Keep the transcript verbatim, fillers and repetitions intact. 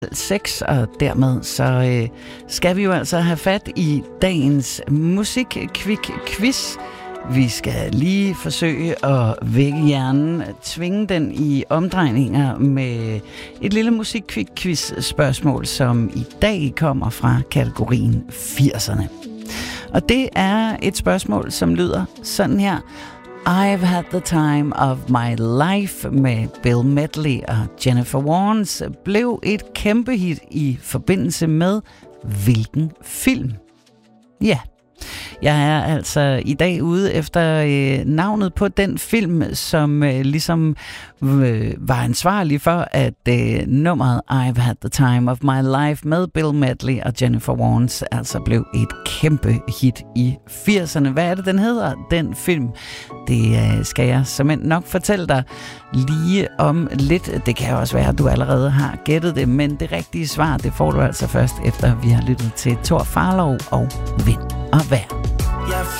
seks, og dermed så øh, skal vi jo altså have fat i dagens musik-quick-quiz. Vi skal lige forsøge at vække hjernen, tvinge den i omdrejninger med et lille musik-quiz-spørgsmål, som i dag kommer fra kategorien firserne. Og det er et spørgsmål, som lyder sådan her. I've Had the Time of My Life med Bill Medley og Jennifer Warnes blev et kæmpe hit i forbindelse med hvilken film? Ja, jeg er altså i dag ude efter øh, navnet på den film, som øh, ligesom øh, var ansvarlig for, at øh, nummeret I've Had the Time of My Life med Bill Medley og Jennifer Warnes altså blev et kæmpe hit i firserne. Hvad er det, den hedder, den film? Det øh, skal jeg simpelthen nok fortælle dig lige om lidt. Det kan også være, at du allerede har gættet det, men det rigtige svar, det får du altså først, efter vi har lyttet til Thor Farlov og Vind og Vejr. Jeg